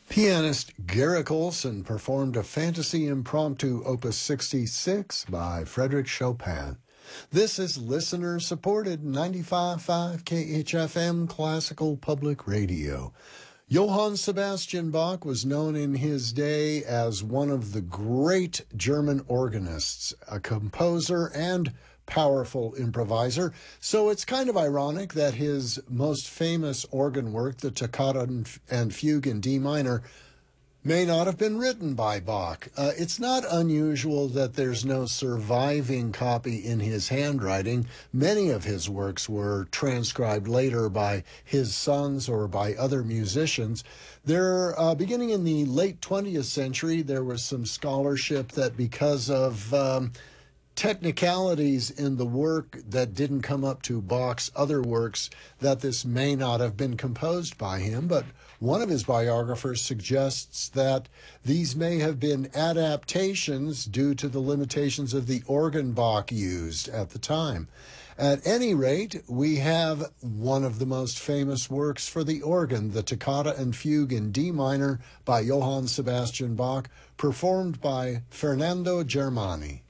Pianist Garrick Olson performed a fantasy impromptu opus 66 by Frédéric Chopin. This is listener-supported 95.5 KHFM Classical Public Radio. Johann Sebastian Bach was known in his day as one of the great German organists, a composer and powerful improviser. So it's kind of ironic that his most famous organ work, the Toccata and Fugue in D minor, may not have been written by Bach. It's not unusual that there's no surviving copy in his handwriting. Many of his works were transcribed later by his sons or by other musicians. Beginning in the late 20th century, there was some scholarship that because of technicalities in the work that didn't come up to Bach's other works, that this may not have been composed by him, but one of his biographers suggests that these may have been adaptations due to the limitations of the organ Bach used at the time. At any rate, we have one of the most famous works for the organ, the Toccata and Fugue in D minor by Johann Sebastian Bach, performed by Fernando Germani.